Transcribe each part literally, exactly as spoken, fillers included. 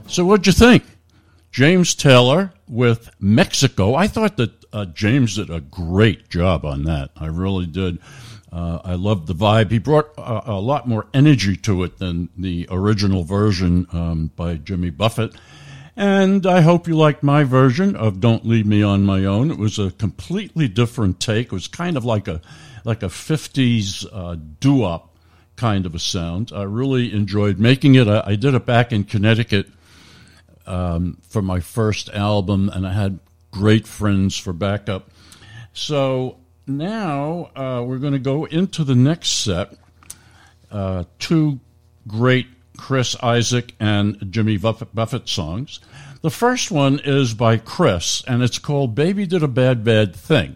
So what'd you think? James Taylor with Mexico. I thought that uh, James did a great job on that. I really did. Uh, I loved the vibe. He brought a, a lot more energy to it than the original version um, by Jimmy Buffett. And I hope you liked my version of Don't Leave Me on My Own. It was a completely different take. It was kind of like a like a fifties uh, doo-wop kind of a sound. I really enjoyed making it. I, I did it back in Connecticut um, for my first album, and I had great friends for backup. So now uh, we're going to go into the next set. Uh, two great Chris Isaak and Jimmy Buffett songs. The first one is by Chris, and it's called Baby Did a Bad, Bad Thing.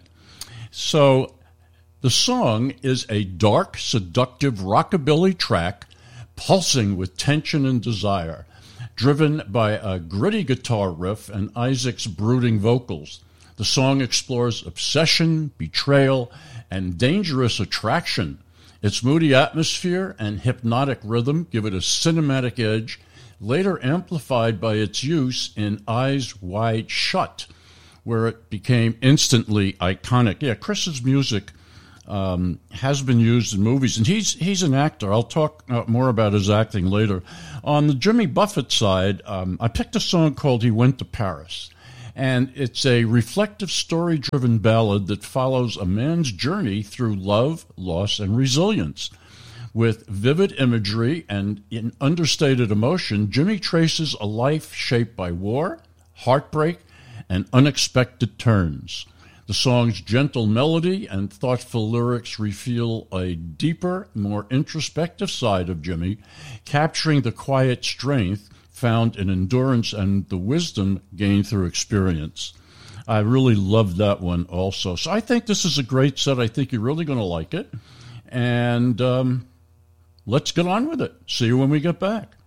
So the song is a dark, seductive rockabilly track pulsing with tension and desire, driven by a gritty guitar riff and Isaac's brooding vocals. The song explores obsession, betrayal, and dangerous attraction. Its moody atmosphere and hypnotic rhythm give it a cinematic edge, later amplified by its use in Eyes Wide Shut, where it became instantly iconic. Yeah, Chris's music um, has been used in movies, and he's he's an actor. I'll talk uh, more about his acting later. On the Jimmy Buffett side, um, I picked a song called He Went to Paris. And it's a reflective, story-driven ballad that follows a man's journey through love, loss, and resilience. With vivid imagery and in understated emotion, Jimmy traces a life shaped by war, heartbreak, and unexpected turns. The song's gentle melody and thoughtful lyrics reveal a deeper, more introspective side of Jimmy, capturing the quiet strength found in endurance and the wisdom gained through experience. I really loved that one also. So I think this is a great set. I think you're really going to like it. And um, let's get on with it. See you when we get back.